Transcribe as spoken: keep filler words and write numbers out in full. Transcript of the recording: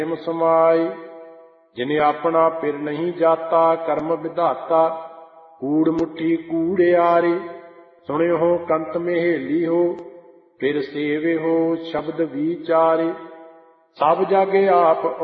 प्रेम समाय जिने अपना पिर नहीं जाता कर्म विधाता कूड़ मुट्ठी कूड़ियारे सुने हो कंत महेली हो फिर सेवे हो शब्द विचारे सब जग आप